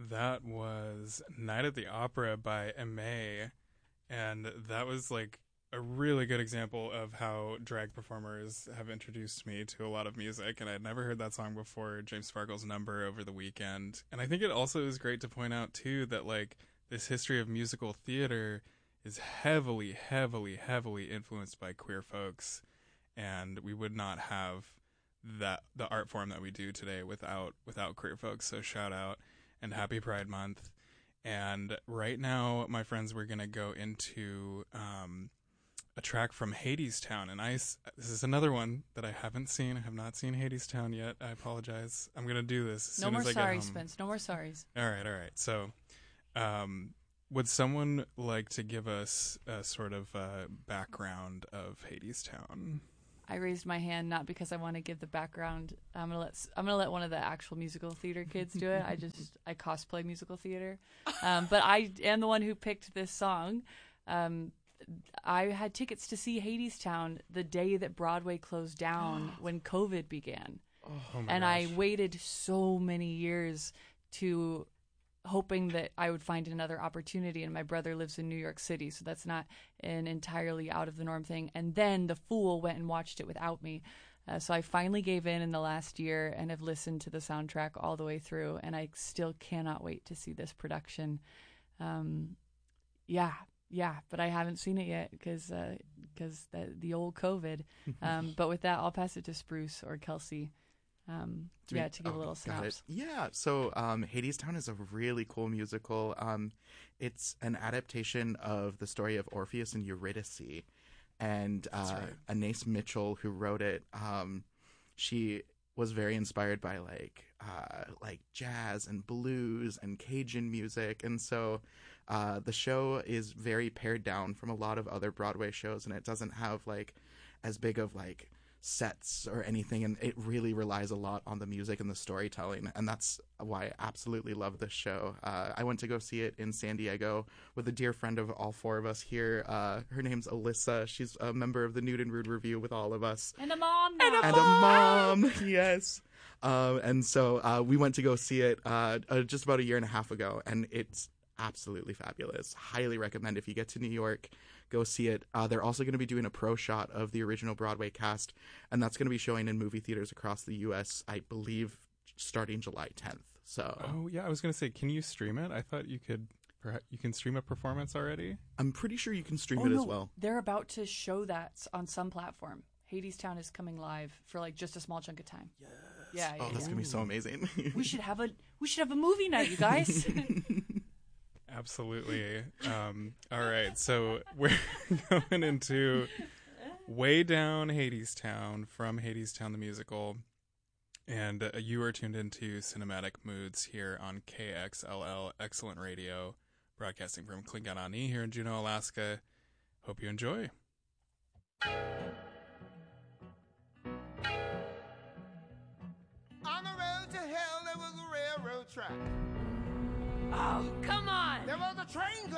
that was Night at the Opera by Aimee, and that was like a really good example of how drag performers have introduced me to a lot of music, and I'd never heard that song before James Sparkle's Number over the weekend. And I think it also is great to point out too that like this history of musical theater is heavily, heavily, heavily influenced by queer folks, and we would not have the art form that we do today without queer folks. So shout out and happy Pride Month. And right now, my friends, we're gonna go into a track from Hadestown, and this is another one that I haven't seen. I have not seen Hadestown yet. I apologize. I'm gonna do this as soon as I get home. No more sorries, Spence. No more sorries. All right. So, would someone like to give us a sort of background of Hadestown? I raised my hand not because I want to give the background. I'm gonna let one of the actual musical theater kids do it. I cosplay musical theater, but I am the one who picked this song. I had tickets to see Hadestown the day that Broadway closed down when COVID began. Oh my and gosh. I waited so many years to hoping that I would find another opportunity. And my brother lives in New York City, so that's not an entirely out of the norm thing. And then The Fool went and watched it without me. So I finally gave in the last year and have listened to the soundtrack all the way through. And I still cannot wait to see this production. Yeah, but I haven't seen it yet because the old COVID. But with that, I'll pass it to Spruce or Kelsey. To give a little synopsis. Yeah, so Hadestown is a really cool musical. It's an adaptation of the story of Orpheus and Eurydice. And right. Anais Mitchell, who wrote it, she was very inspired by like jazz and blues and Cajun music. And so the show is very pared down from a lot of other Broadway shows, and it doesn't have like as big of like sets or anything, and it really relies a lot on the music and the storytelling, and that's why I absolutely love this show. I went to go see it in San Diego with a dear friend of all four of us here. Her name's Alyssa. She's a member of the Nude and Rude Review with all of us. And a mom. And a mom. Yes. And so we went to go see it just about a year and a half ago, and it's absolutely fabulous. Highly recommend if you get to New York, go see it. They're also going to be doing a pro shot of the original Broadway cast, and that's going to be showing in movie theaters across the U.S., I believe, starting July 10th. So. Oh, yeah, I was going to say, can you stream it? I thought you could. You can stream a performance already? I'm pretty sure you can stream it as well. They're about to show that on some platform. Hadestown is coming live for like just a small chunk of time. Yes. Yeah. That's going to be so amazing. We should have a movie night, you guys. Absolutely. All right, so we're going into Way Down Hadestown from Hadestown the Musical, and you are tuned into Cinematic Moods here on KXLL Excellent Radio, broadcasting from Klinganani here in Juneau, Alaska. Hope you enjoy. On the road to hell, there was a railroad track. Oh, come on! There was a train